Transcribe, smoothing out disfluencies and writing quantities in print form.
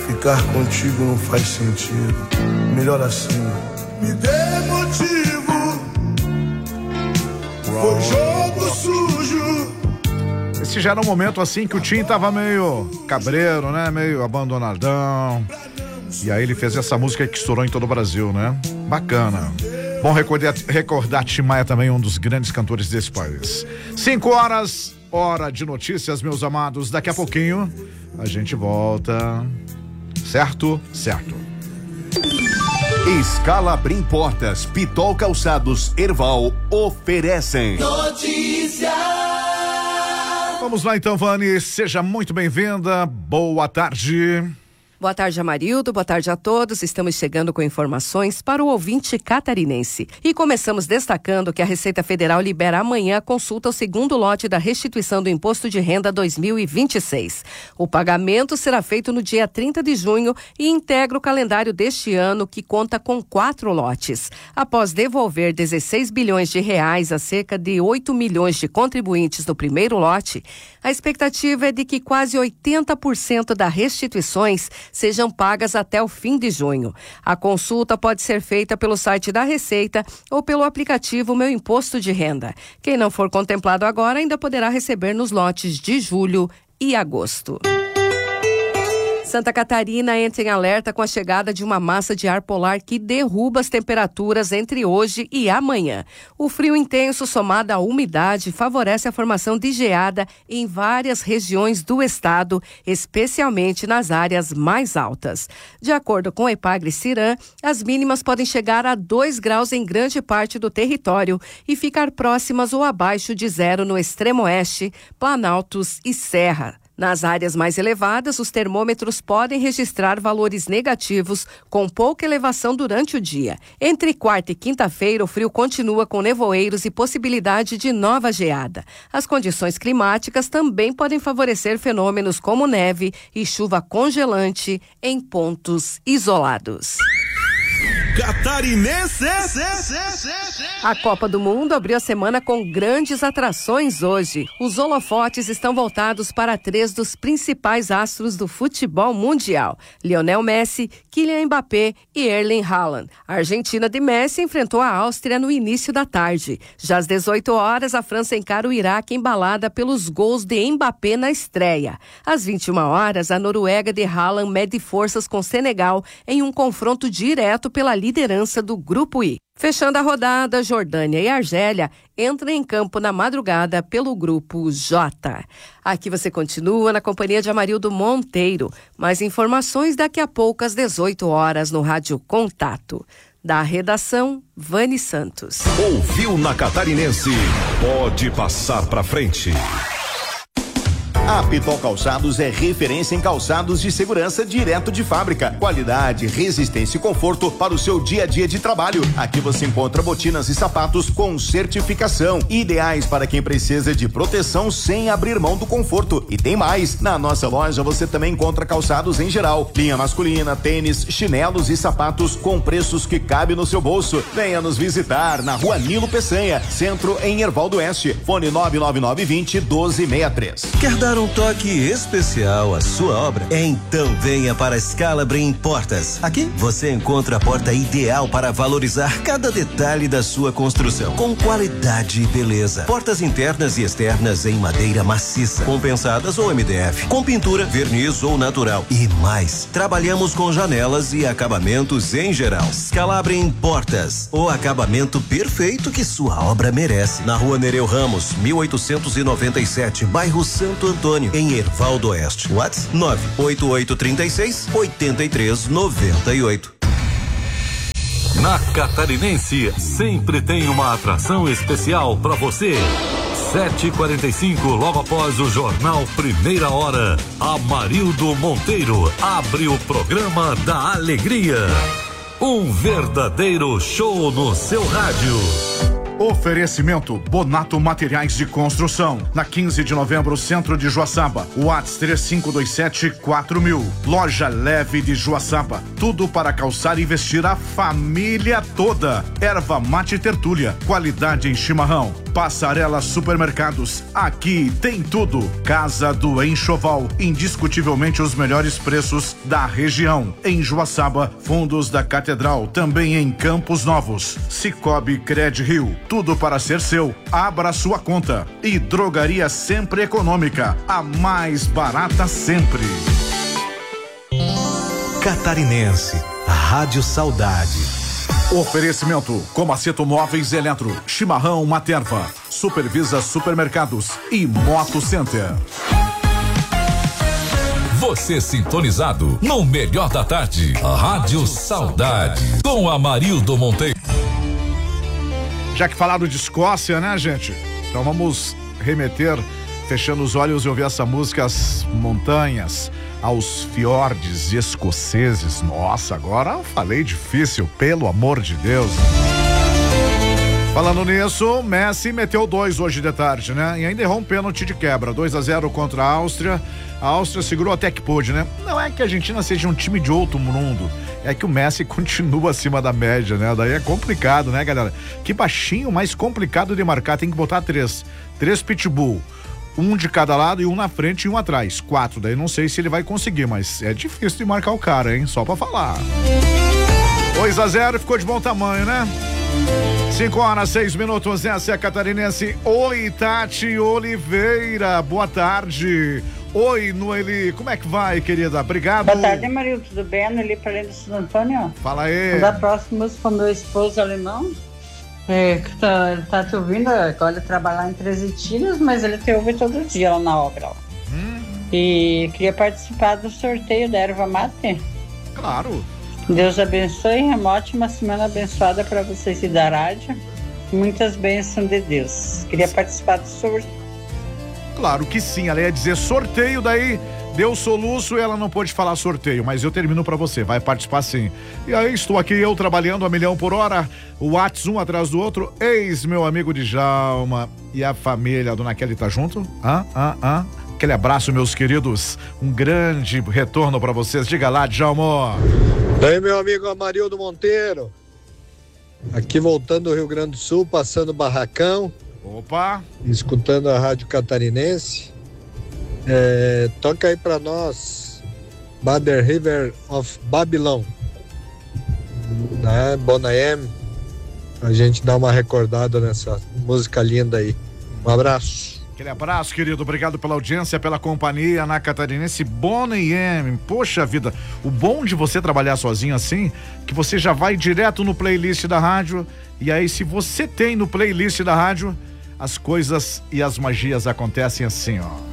Ficar contigo não faz sentido. Melhor assim. Me dê motivo. Foi jogo sujo. Esse já era um momento assim que o Tim tava meio cabreiro, né? Meio abandonadão. E aí ele fez essa música que estourou em todo o Brasil, né? Bacana. Bom recordar Tim Maia também, um dos grandes cantores desse país. 5 horas, hora de notícias, meus amados. Daqui a pouquinho a gente volta. Certo? Certo. Scalabrim Portas, Pitol Calçados, Erval oferecem notícia. Vamos lá então, Vani, seja muito bem-vinda, boa tarde. Boa tarde, Amarildo. Boa tarde a todos. Estamos chegando com informações para o ouvinte catarinense. E começamos destacando que a Receita Federal libera amanhã a consulta ao segundo lote da restituição do Imposto de Renda 2026. O pagamento será feito no dia 30 de junho e integra o calendário deste ano, que conta com 4 lotes. Após devolver 16 bilhões de reais a cerca de 8 milhões de contribuintes do primeiro lote, a expectativa é de que quase 80% das restituições sejam pagas até o fim de junho. A consulta pode ser feita pelo site da Receita ou pelo aplicativo Meu Imposto de Renda. Quem não for contemplado agora ainda poderá receber nos lotes de julho e agosto. Santa Catarina entra em alerta com a chegada de uma massa de ar polar que derruba as temperaturas entre hoje e amanhã. O frio intenso somado à umidade favorece a formação de geada em várias regiões do estado, especialmente nas áreas mais altas. De acordo com a Epagre-Ciran, as mínimas podem chegar a 2 graus em grande parte do território e ficar próximas ou abaixo de 0 no extremo oeste, Planaltos e Serra. Nas áreas mais elevadas, os termômetros podem registrar valores negativos, com pouca elevação durante o dia. Entre quarta e quinta-feira, o frio continua com nevoeiros e possibilidade de nova geada. As condições climáticas também podem favorecer fenômenos como neve e chuva congelante em pontos isolados. Catarinense. A Copa do Mundo abriu a semana com grandes atrações hoje. Os holofotes estão voltados para 3 dos principais astros do futebol mundial: Lionel Messi, Kylian Mbappé e Erling Haaland. A Argentina de Messi enfrentou a Áustria no início da tarde. Já às 18 horas, a França encara o Iraque embalada pelos gols de Mbappé na estreia. Às 21 horas, a Noruega de Haaland mede forças com Senegal em um confronto direto pela liderança do Grupo I. Fechando a rodada, Jordânia e Argélia entram em campo na madrugada pelo Grupo J. Aqui você continua na companhia de Amarildo Monteiro. Mais informações daqui a pouco às 18 horas no Rádio Contato. Da redação, Vani Santos. Ouviu na Catarinense? Pode passar pra frente. A Pitol Calçados é referência em calçados de segurança direto de fábrica. Qualidade, resistência e conforto para o seu dia a dia de trabalho. Aqui você encontra botinas e sapatos com certificação, ideais para quem precisa de proteção sem abrir mão do conforto. E tem mais, na nossa loja você também encontra calçados em geral, linha masculina, tênis, chinelos e sapatos com preços que cabem no seu bolso. Venha nos visitar na Rua Nilo Peçanha, centro em Erval do Oeste. Fone 99920-1263. Quer dar um toque especial à sua obra? Então venha para a Scalabrim Portas. Aqui você encontra a porta ideal para valorizar cada detalhe da sua construção, com qualidade e beleza. Portas internas e externas em madeira maciça, compensadas ou MDF, com pintura, verniz ou natural e mais. Trabalhamos com janelas e acabamentos em geral. Scalabrim Portas, o acabamento perfeito que sua obra merece. Na Rua Nereu Ramos, 1897, bairro Santo Antônio, em Erval do Oeste. WhatsApp 98836-8398. Na Catarinense, sempre tem uma atração especial para você. 7h45, logo após o jornal Primeira Hora, Amarildo Monteiro abre o programa da alegria. Um verdadeiro show no seu rádio. Oferecimento Bonato Materiais de Construção. Na 15 de novembro, centro de Joaçaba. WhatsApp 3527-4000. Loja Leve de Joaçaba. Tudo para calçar e vestir a família toda. Erva Mate Tertúlia. Qualidade em chimarrão. Passarela Supermercados, aqui tem tudo. Casa do Enxoval, indiscutivelmente os melhores preços da região. Em Joaçaba, Fundos da Catedral, também em Campos Novos. Cicobi Cred Rio, tudo para ser seu. Abra sua conta. E Drogaria Sempre Econômica, a mais barata sempre. Catarinense, Rádio Saudade. Oferecimento: Comaceto Móveis Eletro, Chimarrão Materva, Supervisa Supermercados e Moto Center. Você sintonizado no melhor da tarde, Rádio Saudade, com Amarildo Monteiro. Já que falaram de Escócia, né, gente? Então vamos remeter, fechando os olhos e ouvir essa música, as montanhas, aos fiordes escoceses. Nossa, agora eu falei difícil, pelo amor de Deus. Falando nisso, Messi meteu 2 hoje de tarde, né? E ainda errou um pênalti de quebra, 2-0 contra a Áustria. A Áustria segurou até que pôde, né? Não é que a Argentina seja um time de outro mundo, é que o Messi continua acima da média, né? Daí é complicado, né, galera? Que baixinho, mais complicado de marcar, tem que botar 3 pitbull. 1 de cada lado e 1 na frente e 1 atrás. 4, daí não sei se ele vai conseguir, mas é difícil de marcar o cara, hein? Só pra falar. 2-0, ficou de bom tamanho, né? 5:06, essa é a Catarinense. Oi, Tati Oliveira, boa tarde. Oi, Noeli, como é que vai, querida? Obrigado. Boa tarde, Mario, tudo bem? Noeli, para além do Santo Antônio. Fala aí. Da próxima música com meu esposo alemão. Ele tá te ouvindo, agora ele trabalha em Treze Tiras, mas ele te ouve todo dia lá na obra. E queria participar do sorteio da erva mate. Claro. Deus abençoe, uma ótima semana abençoada para vocês e da rádio. Muitas bênçãos de Deus. Queria participar do sorteio. Claro que sim, ela ia dizer sorteio, daí deu soluço e ela não pôde falar sorteio, mas eu termino pra você, vai participar sim. E aí estou aqui eu trabalhando a milhão por hora, o WhatsApp um atrás do outro, eis meu amigo Djalma e a família, a dona Kelly tá junto? Aquele abraço, meus queridos, um grande retorno pra vocês, diga lá, Djalma. Daí, meu amigo Amarildo Monteiro, aqui voltando do Rio Grande do Sul, passando Barracão. Opa! Escutando a Rádio Catarinense. Toca aí pra nós By the River of Babylon, né? Bonayem, a gente dá uma recordada nessa música linda aí. Um abraço. Aquele abraço, querido, obrigado pela audiência, pela companhia na Catarinense. Bonayem, poxa vida, o bom de você trabalhar sozinho assim, que você já vai direto no playlist da rádio, e aí se você tem no playlist da rádio, as coisas e as magias acontecem assim, ó.